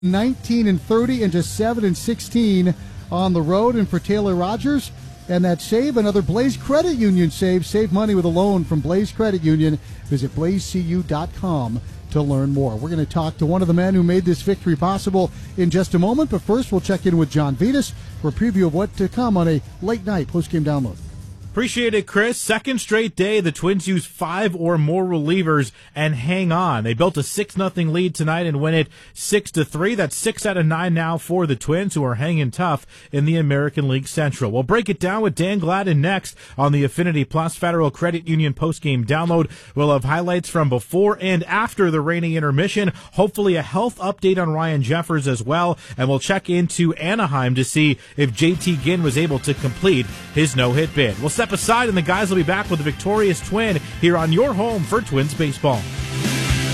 19-30 and just 7-16 on the road. And for Taylor Rogers and that save, another Blaze Credit Union save. Save money with a loan from Blaze Credit Union. Visit blazecu.com to learn more. We're going to talk to one of the men who made this victory possible in just a moment. But first, we'll check in with John Vitas for a preview of what to come on a late night postgame download. Appreciate it, Chris. Second straight day, the Twins use 5 or more relievers and hang on. They built a 6-0 lead tonight and win it 6-3. That's 6 out of 9 now for the Twins, who are hanging tough in the American League Central. We'll break it down with Dan Gladden next on the Affinity Plus Federal Credit Union postgame download. We'll have highlights from before and after the rainy intermission, hopefully a health update on Ryan Jeffers as well, and we'll check into Anaheim to see if JT Ginn was able to complete his no-hit bid. We'll step aside, and the guys will be back with the victorious Twin here on your home for Twins baseball.